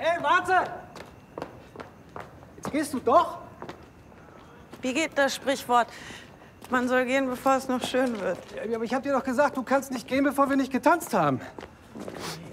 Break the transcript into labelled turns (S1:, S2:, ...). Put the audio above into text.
S1: Hey, warte! Jetzt gehst du doch?
S2: Wie geht das Sprichwort? Man soll gehen, bevor es noch schön wird.
S1: Ja, aber ich hab dir doch gesagt, du kannst nicht gehen, bevor wir nicht getanzt haben.